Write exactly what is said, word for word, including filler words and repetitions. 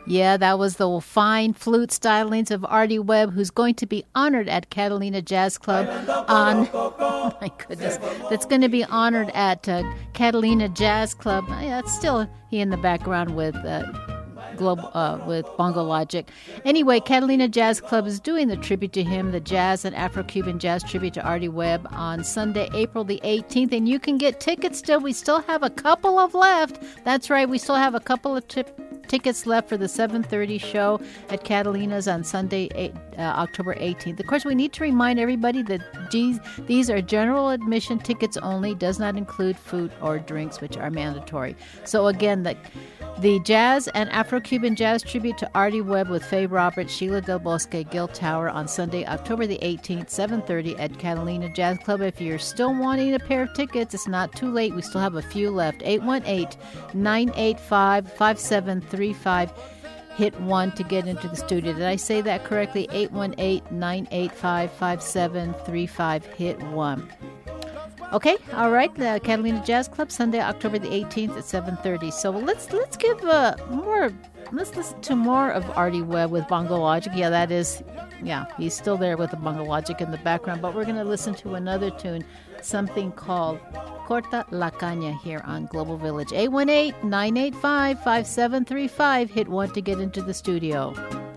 Yeah, that was the fine flute stylings of Artie Webb, who's going to be honored at Catalina Jazz Club on, oh my goodness, that's going to be honored at uh, Catalina Jazz Club. Yeah, it's still he in the background with uh, Global, uh, with Bongo Logic. Anyway, Catalina Jazz Club is doing the tribute to him, the jazz and Afro-Cuban jazz tribute to Artie Webb on Sunday, April the eighteenth, and you can get tickets still. We still have a couple of left. That's right, we still have a couple of t- tickets left for the seven thirty show at Catalina's on Sunday, eight, uh, October eighteenth. Of course, we need to remind everybody that these, these are general admission tickets only, does not include food or drinks, which are mandatory. So again, the The jazz and Afro-Cuban jazz tribute to Artie Webb with Faye Roberts, Sheila Del Bosque, Gil Tower on Sunday, October the eighteenth, seven thirty at Catalina Jazz Club. If you're still wanting a pair of tickets, it's not too late. We still have a few left. eight one eight, nine eight five, five seven three five. Hit one to get into the studio. Did I say that correctly? eight one eight, nine eight five, five seven three five. Hit one. Okay, all right. The Catalina Jazz Club, Sunday, October the eighteenth at seven thirty. So let's let's give uh, more. Let's listen to more of Artie Webb with Bongo Logic. Yeah, that is. Yeah, he's still there with the Bongo Logic in the background. But we're going to listen to another tune, something called Corta la Caña here on Global Village. eight one eight, nine eight five, five seven three five. Hit one to get into the studio.